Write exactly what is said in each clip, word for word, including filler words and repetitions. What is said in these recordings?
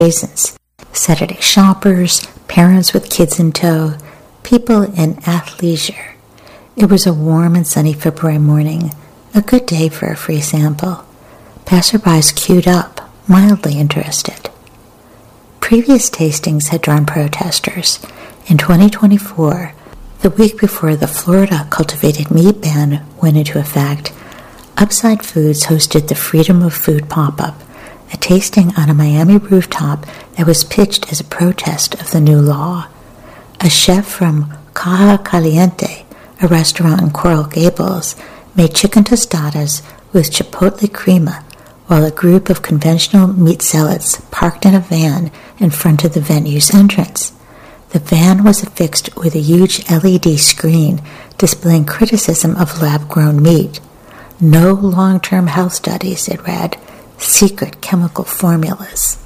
raisins. Saturday shoppers, parents with kids in tow, people in athleisure. It was a warm and sunny February morning, a good day for a free sample. Passerbys queued up, mildly interested. Previous tastings had drawn protesters. In twenty twenty-four, the week before the Florida cultivated meat ban went into effect, Upside Foods hosted the Freedom of Food pop-up, a tasting on a Miami rooftop that was pitched as a protest of the new law. A chef from Caja Caliente, a restaurant in Coral Gables, made chicken tostadas with chipotle crema, while a group of conventional meat zealots parked in a van in front of the venue's entrance. The van was affixed with a huge L E D screen displaying criticism of lab-grown meat. No long-term health studies, it read. Secret chemical formulas.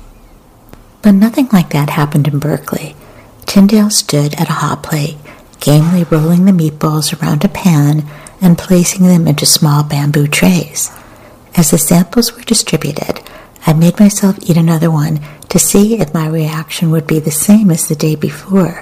But nothing like that happened in Berkeley. Tyndale stood at a hot plate, gamely rolling the meatballs around a pan and placing them into small bamboo trays. As the samples were distributed, I made myself eat another one to see if my reaction would be the same as the day before.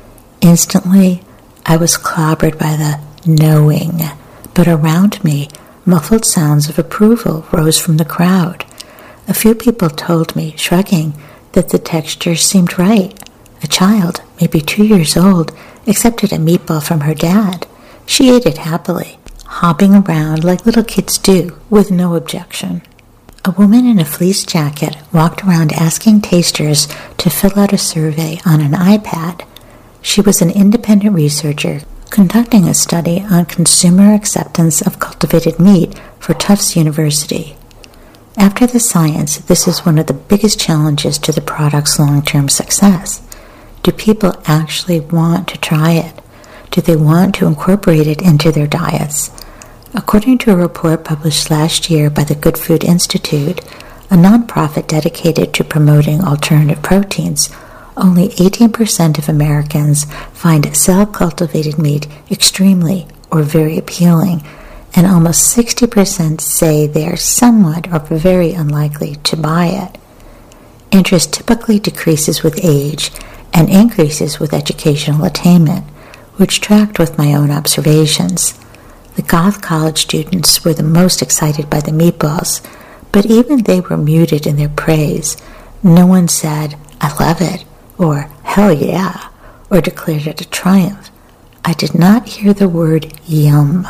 Instantly, I was clobbered by the knowing, but around me, muffled sounds of approval rose from the crowd. A few people told me, shrugging, that the texture seemed right. A child, maybe two years old, accepted a meatball from her dad. She ate it happily, hopping around like little kids do, with no objection. A woman in a fleece jacket walked around asking tasters to fill out a survey on an iPad. She was an independent researcher conducting a study on consumer acceptance of cultivated meat for Tufts University. After the science, this is one of the biggest challenges to the product's long-term success. Do people actually want to try it? Do they want to incorporate it into their diets? According to a report published last year by the Good Food Institute, a nonprofit dedicated to promoting alternative proteins, only eighteen percent of Americans find cell-cultivated meat extremely or very appealing, and almost sixty percent say they are somewhat or very unlikely to buy it. Interest typically decreases with age and increases with educational attainment, which tracked with my own observations. The Goth College students were the most excited by the meatballs, but even they were muted in their praise. No one said, "I love it," or "hell yeah," or declared it a triumph. I did not hear the word yum.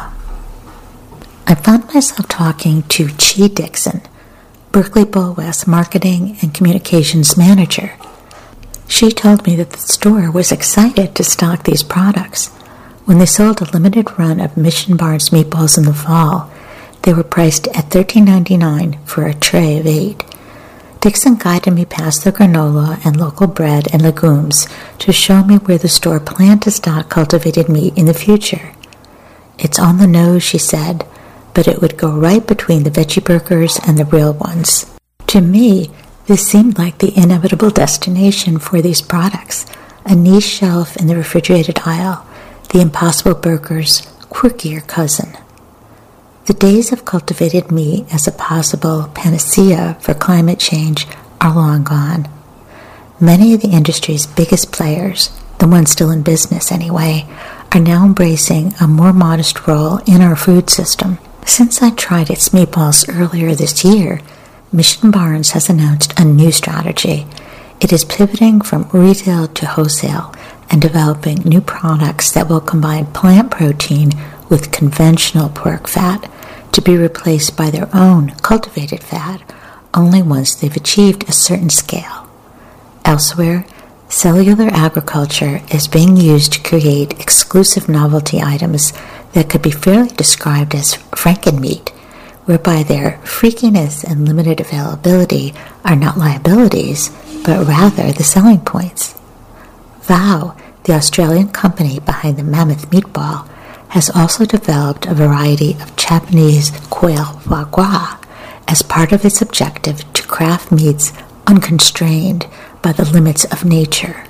I found myself talking to Chi Dixon, Berkeley Bowl West marketing and communications manager. She told me that the store was excited to stock these products. When they sold a limited run of Mission Barnes meatballs in the fall, they were priced at thirteen ninety-nine for a tray of eight. Dixon guided me past the granola and local bread and legumes to show me where the store planned to stock cultivated meat in the future. It's on the nose, she said, but it would go right between the veggie burgers and the real ones. To me, this seemed like the inevitable destination for these products, a niche shelf in the refrigerated aisle, the Impossible Burger's quirkier cousin. The days of cultivated meat as a possible panacea for climate change are long gone. Many of the industry's biggest players, the ones still in business anyway, are now embracing a more modest role in our food system. Since I tried its meatballs earlier this year, Mission Barnes has announced a new strategy. It is pivoting from retail to wholesale and developing new products that will combine plant protein with conventional pork fat to be replaced by their own cultivated fat only once they've achieved a certain scale. Elsewhere, cellular agriculture is being used to create exclusive novelty items that could be fairly described as Frankenmeat, whereby their freakiness and limited availability are not liabilities, but rather the selling points. Vow, the Australian company behind the Mammoth meatball, has also developed a variety of Japanese quail foie gras as part of its objective to craft meats unconstrained by the limits of nature.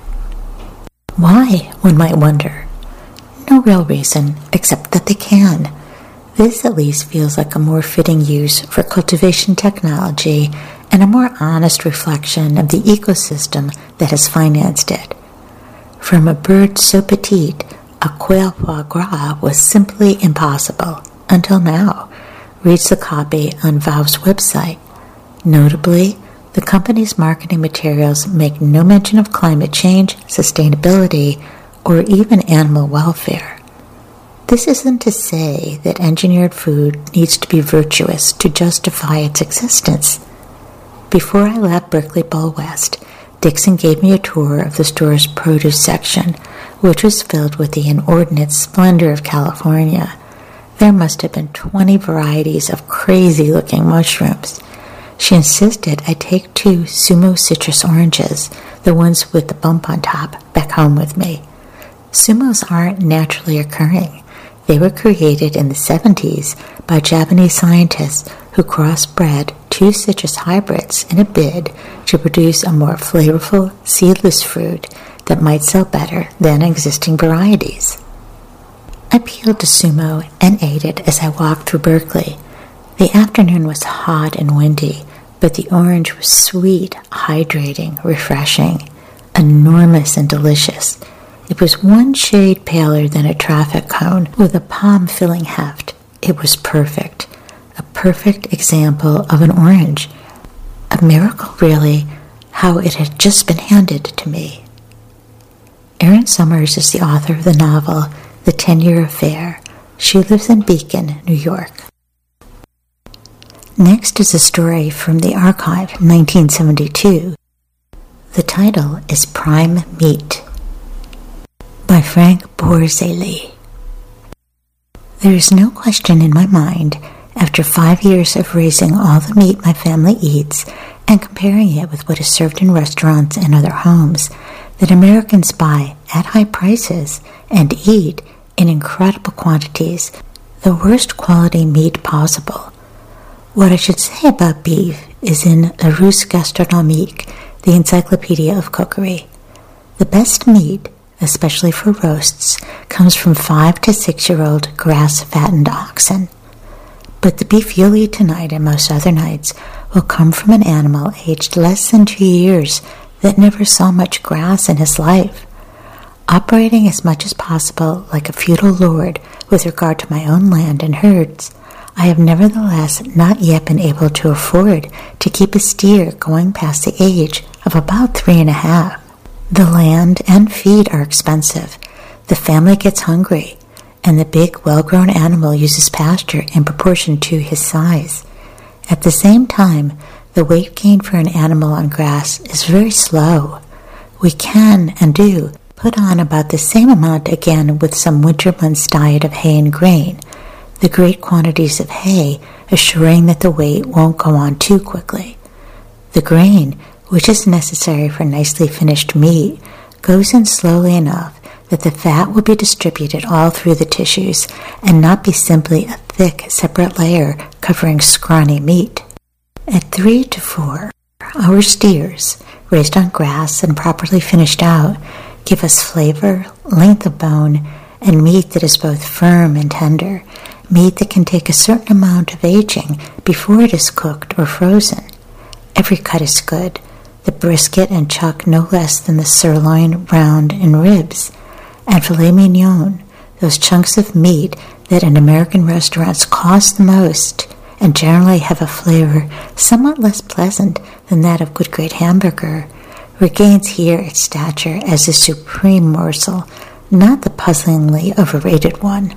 Why, one might wonder? No real reason, except that they can. This at least feels like a more fitting use for cultivation technology and a more honest reflection of the ecosystem that has financed it. From a bird so petite, a quail foie gras was simply impossible, until now, reads the copy on Valve's website. Notably, the company's marketing materials make no mention of climate change, sustainability, or even animal welfare. This isn't to say that engineered food needs to be virtuous to justify its existence. Before I left Berkeley Bowl West, Dixon gave me a tour of the store's produce section, which was filled with the inordinate splendor of California. There must have been twenty varieties of crazy-looking mushrooms. She insisted I take two Sumo citrus oranges, the ones with the bump on top, back home with me. Sumos aren't naturally occurring. They were created in the seventies by Japanese scientists who crossbred two citrus hybrids in a bid to produce a more flavorful, seedless fruit that might sell better than existing varieties. I peeled a Sumo and ate it as I walked through Berkeley. The afternoon was hot and windy, but the orange was sweet, hydrating, refreshing, enormous and delicious. It was one shade paler than a traffic cone with a palm-filling heft. It was perfect. A perfect example of an orange. A miracle, really, how it had just been handed to me. Erin Summers is the author of the novel The Ten-Year Affair. She lives in Beacon, New York. Next is a story from the archive, nineteen seventy-two. The title is Prime Meat, by Frank Borzilli. There is no question in my mind, after five years of raising all the meat my family eats and comparing it with what is served in restaurants and other homes, that Americans buy at high prices and eat in incredible quantities the worst quality meat possible. What I should say about beef is in La Russe Gastronomique, the Encyclopedia of Cookery. The best meat, especially for roasts, comes from five to six-year-old grass-fattened oxen. But the beef you'll eat tonight and most other nights will come from an animal aged less than two years that never saw much grass in his life. Operating as much as possible like a feudal lord with regard to my own land and herds, I have nevertheless not yet been able to afford to keep a steer going past the age of about three and a half. The land and feed are expensive. The family gets hungry, and the big, well-grown animal uses pasture in proportion to his size. At the same time, the weight gain for an animal on grass is very slow. We can, and do, put on about the same amount again with some winter months' diet of hay and grain, the great quantities of hay assuring that the weight won't go on too quickly. The grain, which is necessary for nicely finished meat, goes in slowly enough that the fat will be distributed all through the tissues and not be simply a thick, separate layer covering scrawny meat. At three to four, our steers, raised on grass and properly finished out, give us flavor, length of bone, and meat that is both firm and tender, meat that can take a certain amount of aging before it is cooked or frozen. Every cut is good, the brisket and chuck no less than the sirloin, round, and ribs, and filet mignon, those chunks of meat that in American restaurants cost the most and generally have a flavor somewhat less pleasant than that of good great hamburger, regains here its stature as a supreme morsel, not the puzzlingly overrated one.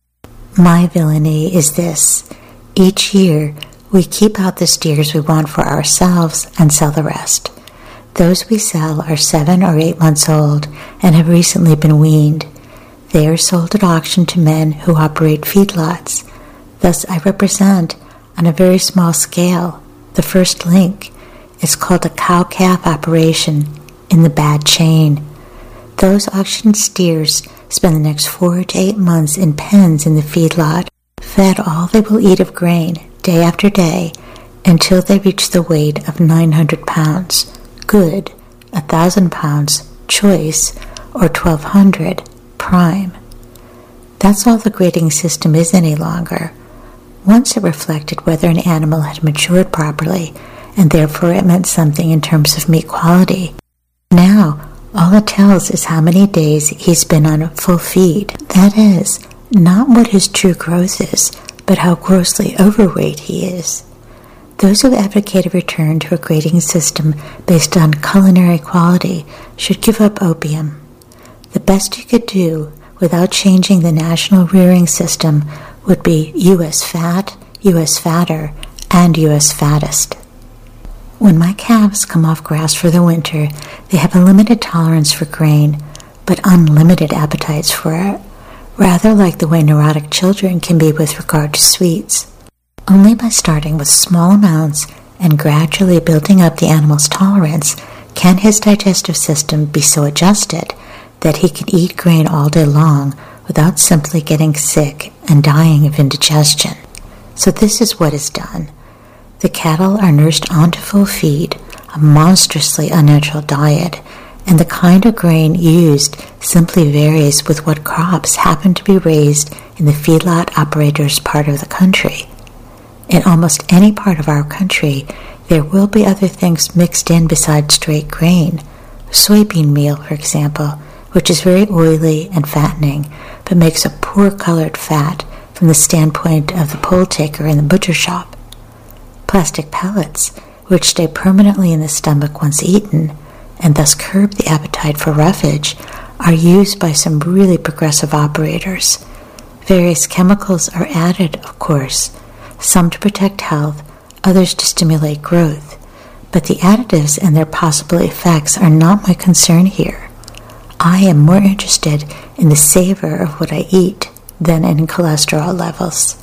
My villainy is this: each year we keep out the steers we want for ourselves and sell the rest. Those we sell are seven or eight months old and have recently been weaned. They are sold at auction to men who operate feedlots. Thus I represent, on a very small scale, the first link. It's called a cow-calf operation in the bad chain. Those auctioned steers spend the next four to eight months in pens in the feedlot, fed all they will eat of grain, day after day, until they reach the weight of nine hundred pounds, good, one thousand pounds, choice, or twelve hundred, prime. That's all the grading system is any longer. Once it reflected whether an animal had matured properly and therefore it meant something in terms of meat quality. Now, all it tells is how many days he's been on a full feed. That is, not what his true growth is, but how grossly overweight he is. Those who advocate a return to a grading system based on culinary quality should give up opium. The best you could do without changing the national rearing system would be U S fat, U S fatter, and U S fattest. When my calves come off grass for the winter, they have a limited tolerance for grain, but unlimited appetites for it, rather like the way neurotic children can be with regard to sweets. Only by starting with small amounts and gradually building up the animal's tolerance can his digestive system be so adjusted that he can eat grain all day long without simply getting sick and dying of indigestion. So this is what is done. The cattle are nursed onto full feed, a monstrously unnatural diet, and the kind of grain used simply varies with what crops happen to be raised in the feedlot operator's part of the country. In almost any part of our country, there will be other things mixed in besides straight grain. Soybean meal, for example, which is very oily and fattening, but makes a poor-colored fat from the standpoint of the poll taker in the butcher shop. Plastic pellets, which stay permanently in the stomach once eaten, and thus curb the appetite for roughage, are used by some really progressive operators. Various chemicals are added, of course, some to protect health, others to stimulate growth, but the additives and their possible effects are not my concern here. I am more interested in the savor of what I eat than in cholesterol levels.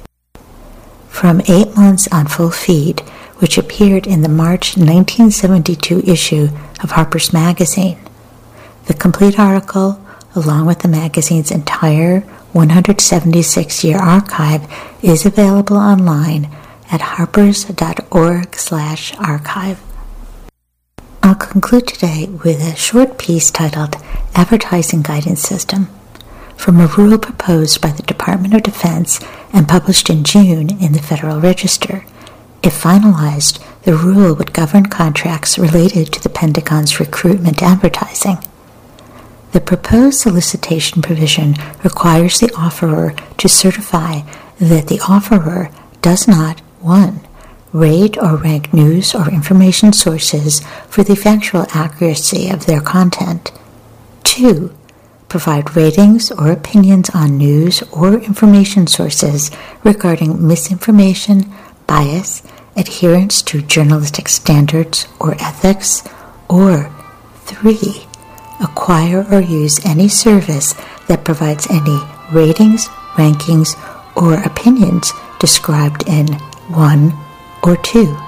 From Eight Months on Full Feed, which appeared in the March nineteen seventy-two issue of Harper's Magazine. The complete article, along with the magazine's entire one hundred seventy-six year archive, is available online at harpers dot org slash archive. I'll conclude today with a short piece titled Advertising Guidance System, from a rule proposed by the Department of Defense and published in June in the Federal Register. If finalized, the rule would govern contracts related to the Pentagon's recruitment advertising. The proposed solicitation provision requires the offerer to certify that the offerer does not, one, rate or rank news or information sources for the factual accuracy of their content, two, provide ratings or opinions on news or information sources regarding misinformation, bias, adherence to journalistic standards or ethics, or three, acquire or use any service that provides any ratings, rankings, or opinions described in one or two.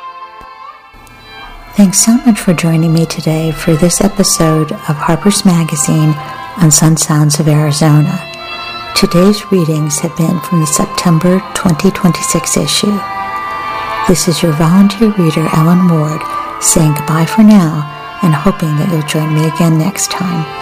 Thanks so much for joining me today for this episode of Harper's Magazine on Sun Sounds of Arizona. Today's readings have been from the September twenty twenty-six issue. This is your volunteer reader, Ellen Ward, saying goodbye for now and hoping that you'll join me again next time.